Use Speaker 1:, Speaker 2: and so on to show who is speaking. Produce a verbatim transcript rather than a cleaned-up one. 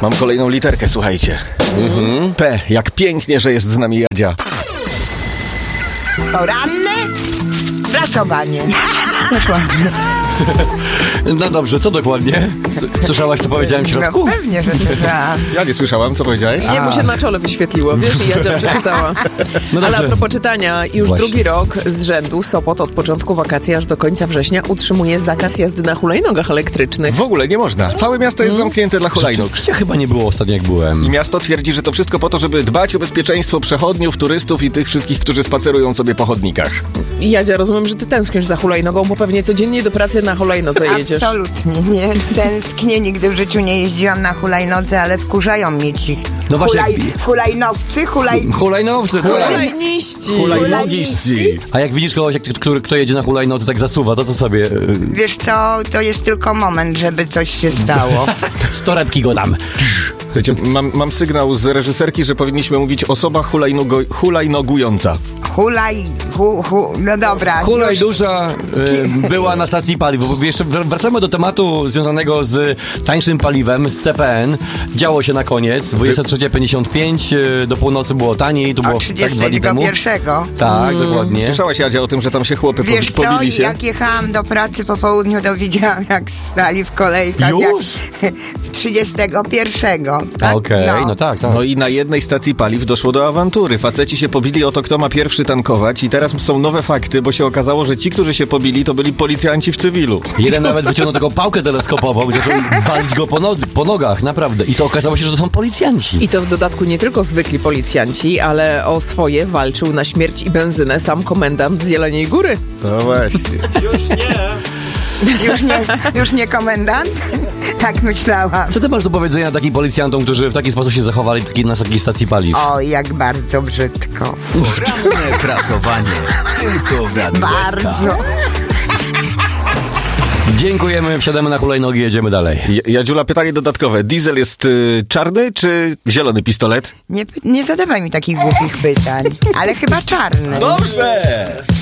Speaker 1: Mam kolejną literkę, słuchajcie. Mhm. P, jak pięknie, że jest z nami Jadzia.
Speaker 2: Poranne prasowanie.
Speaker 3: No dobrze, co dokładnie? Słyszałaś, co powiedziałem w środku?
Speaker 2: No, pewnie, że słyszałam.
Speaker 1: Ja nie słyszałam, co powiedziałeś?
Speaker 4: Nie, mu się na czole wyświetliło, wiesz, i Jadzia przeczytała.
Speaker 3: No
Speaker 4: Ale a
Speaker 3: dobrze.
Speaker 4: propos czytania, już
Speaker 3: Właśnie.
Speaker 4: drugi rok z rzędu Sopot od początku wakacji aż do końca września utrzymuje zakaz jazdy na hulajnogach elektrycznych.
Speaker 1: W ogóle nie można. Całe miasto jest zamknięte dla hulajnóg.
Speaker 3: Rzeczywiście chyba nie było ostatnio, jak byłem.
Speaker 1: I miasto twierdzi, że to wszystko po to, żeby dbać o bezpieczeństwo przechodniów, turystów i tych wszystkich, którzy spacerują sobie po chodnikach.
Speaker 4: I Jadzia, rozumiem, że ty tęsknisz za hulajnogą, bo pewnie codziennie do pracy na hulajnodze jedziesz.
Speaker 2: Absolutnie nie. Tęsknię, nigdy w życiu nie jeździłam na hulajnodze, ale wkurzają mnie ci
Speaker 3: No właśnie,
Speaker 2: hulaj,
Speaker 3: jak-
Speaker 2: hulajnowcy, hulaj...
Speaker 3: Hulajnowcy, hulaj...
Speaker 4: Hulajniści!
Speaker 1: Hulajnogiści.
Speaker 3: A jak widzisz kogoś, jak, który, kto jedzie na hulajnodze, tak zasuwa, to co sobie... Yy,
Speaker 2: Wiesz co, to jest tylko moment, żeby coś się stało.
Speaker 3: z torebki go tam.
Speaker 1: Słuchajcie, mam, mam sygnał z reżyserki, że powinniśmy mówić osoba hulajnogo- hulajnogująca.
Speaker 2: Hulaj, hu, hu, no dobra.
Speaker 3: Hulaj
Speaker 2: już.
Speaker 3: dusza y, była na stacji paliw. Bo jeszcze wr- wracamy do tematu związanego z tańszym paliwem, z C P N. Działo się na koniec. dwudziesta trzecia pięćdziesiąt pięć, y, do północy było taniej. To było
Speaker 2: Od
Speaker 3: tak dwa dni
Speaker 2: trzydziestego
Speaker 3: temu.
Speaker 2: pierwszego.
Speaker 3: Tak, dokładnie.
Speaker 1: Słyszałaś, Jadzia, o tym, że tam się chłopy
Speaker 2: Wiesz
Speaker 1: pobi- pobili
Speaker 2: co,
Speaker 1: się?
Speaker 2: jak jechałam do pracy po południu, to widziałam, jak stali w kolejkach.
Speaker 3: Już?
Speaker 2: Jak trzydziestego pierwszego. Tak?
Speaker 3: Okej, no. tak, tak.
Speaker 1: No i na jednej stacji paliw doszło do awantury. Faceci się pobili o to, kto ma pierwszy tankować i teraz są nowe fakty, bo się okazało, że ci, którzy się pobili, to byli policjanci w cywilu.
Speaker 3: Jeden nawet wyciągnął taką pałkę teleskopową, gdzie zaczął walić go po, no- po nogach, naprawdę. I to okazało się, że to są policjanci.
Speaker 4: I to w dodatku nie tylko zwykli policjanci, ale o swoje walczył na śmierć i benzynę sam komendant z Jeleniej Góry.
Speaker 1: No właśnie.
Speaker 2: Już nie, już nie komendant? Tak myślałam.
Speaker 3: Co ty masz do powiedzenia takim policjantom, którzy w taki sposób się zachowali taki, na takiej stacji paliw?
Speaker 2: O, jak bardzo brzydko.
Speaker 5: Poranne prasowanie. Tylko w Radiu S K.
Speaker 2: Bardzo.
Speaker 3: Dziękujemy, wsiadamy na hulajnogi, jedziemy dalej.
Speaker 1: J- Jadziula, pytanie dodatkowe. Diesel jest y, czarny czy zielony pistolet?
Speaker 2: Nie, nie zadawaj mi takich głupich pytań, ale chyba czarny.
Speaker 1: Dobrze!